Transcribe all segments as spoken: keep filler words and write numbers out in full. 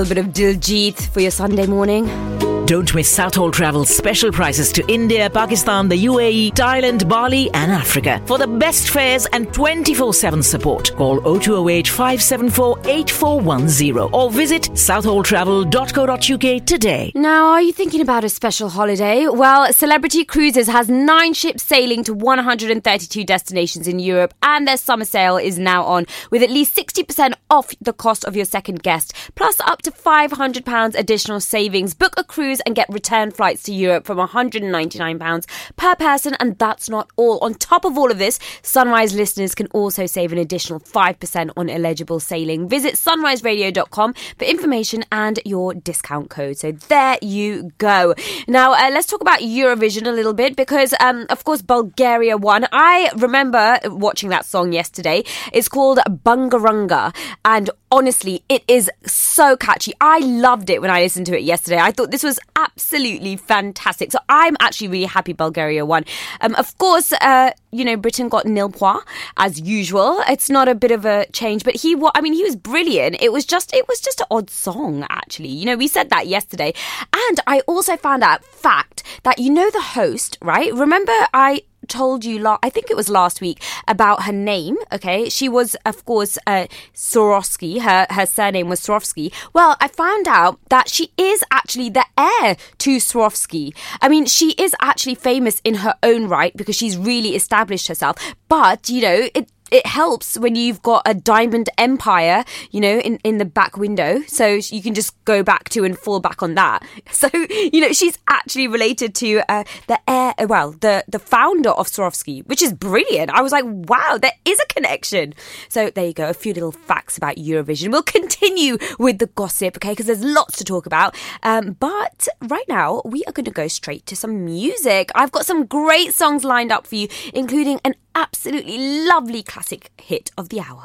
A bit of Diljit for your Sunday morning. Don't miss Southall Travel's special prices to India, Pakistan, the U A E, Thailand, Bali and Africa. For the best fares and twenty-four seven support, call oh two oh eight, five seven four, eight four one oh or visit southall travel dot co dot uk today. Now, are you thinking about a special holiday? Well, Celebrity Cruises has nine ships sailing to one hundred thirty-two destinations in Europe, and their summer sale is now on with at least sixty percent off the cost of your second guest, plus up to five hundred pounds additional savings. Book a cruise and get return flights to Europe from one hundred ninety-nine pounds per person, and that's not all. On top of all of this, Sunrise listeners can also save an additional five percent on eligible sailing. Visit sunrise radio dot com for information and your discount code. So there you go. Now, uh, let's talk about Eurovision a little bit because, um, of course, Bulgaria won. I remember watching that song yesterday. It's called Bungarunga, and honestly, it is so catchy. I loved it when I listened to it yesterday. I thought this was absolutely fantastic. So I'm actually really happy Bulgaria won. Um, of course, uh, you know, Britain got nil points as usual. It's not a bit of a change, but he, I mean, he was brilliant. It was just, it was just an odd song, actually. You know, we said that yesterday. And I also found out fact that, you know, the host, right? Remember I told you, la- I think it was last week, about her name, okay? She was, of course, uh, Swarovski. Her, her surname was Swarovski. Well, I found out that she is actually the heir to Swarovski. I mean, she is actually famous in her own right because she's really established herself. But, you know, it It helps when you've got a diamond empire, you know, in, in the back window. So you can just go back to and fall back on that. So, you know, she's actually related to uh, the heir, well, the, the founder of Swarovski, which is brilliant. I was like, wow, there is a connection. So there you go. A few little facts about Eurovision. We'll continue with the gossip, okay, because there's lots to talk about. Um, but right now, we are going to go straight to some music. I've got some great songs lined up for you, including an absolutely lovely classic hit of the hour.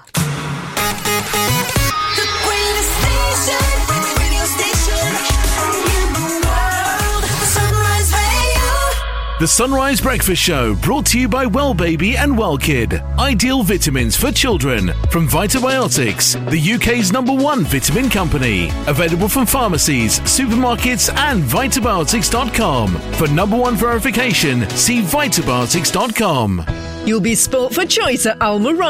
The greatest station, radio station in the world, Sunrise Radio. The Sunrise Breakfast Show, brought to you by Well Baby and Well Kid. Ideal vitamins for children from Vitabiotics, the U K's number one vitamin company. Available from pharmacies, supermarkets and vitabiotics dot com. For number one verification, see vitabiotics dot com. You'll be sport for choice at Almirante.